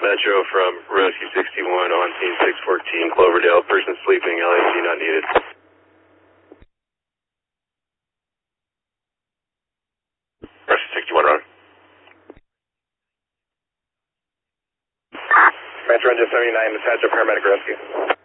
Metro from Rescue 61 on Team 614 Cloverdale. Person sleeping, LAC not needed. Rescue 61 on. Metro Engine 79, dispatch of paramedic rescue.